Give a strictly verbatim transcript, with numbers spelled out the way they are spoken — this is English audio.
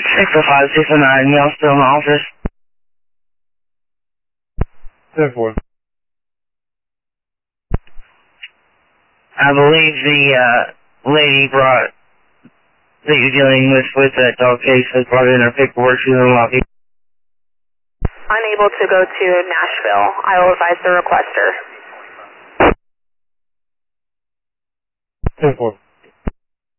six oh five, six oh nine, y'all still in the office? ten four. I believe the uh, lady brought that you're dealing with with that dog case has brought in her paperwork. She's in the lobby. Unable to go to Nashville. I will advise the requester. ten four.